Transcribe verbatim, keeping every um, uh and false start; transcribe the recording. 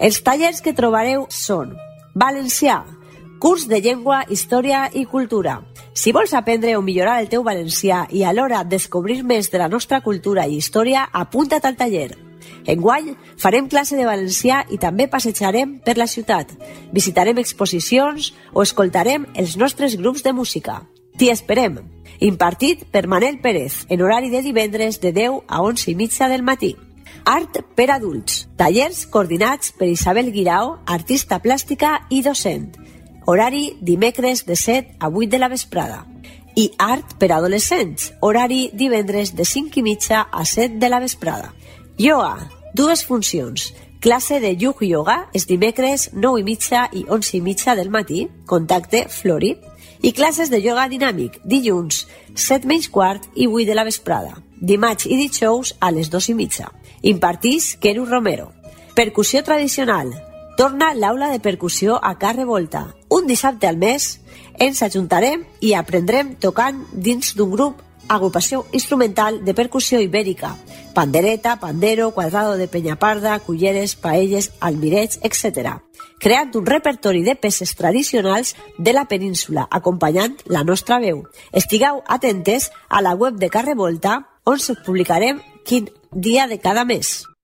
Els tallers que trobareu són valencià, curs de llengua, història i cultura. Si vols aprendre o millorar el teu valencià i alhora descobrir més de la nostra cultura i història, apunta't al taller. Enguany farem classe de valencià i també passejarem per la ciutat. Visitarem exposicions o escoltarem els nostres grups de música. T'hi esperem. Impartit per Manel Pérez, en horari de divendres de deu a onze i mitja del matí. Art per adults. Tallers coordinats per Isabel Guirao, artista plàstica i docent. Horari dimecres de set a vuit de la vesprada. I art per adolescents. Horari divendres de cinc i mitja a set de la vesprada. Yoga. Dues funcions. Classe de Yug Yoga és dimecres nou i mitja i onze i mitja del matí. Contacte Flori. I classes de yoga dinàmic, dilluns, set menys quart i vuit de la vesprada. Dimarts i dijous a les dos i mitja. Impartís Quero Romero. Percussió tradicional. Torna l'aula de percussió a Ca Revolta. Un dissabte al mes ens ajuntarem i aprendrem tocant dins d'un grup agrupació instrumental de percussió ibèrica. Pandereta, pandero, quadrado de peñaparda, culleres, paelles, almirets, etcètera. Creant un repertori de peces tradicionals de la península, acompanyant la nostra veu. Estigueu atentes a la web de Ca Revolta, on us publicarem quin dia de cada mes.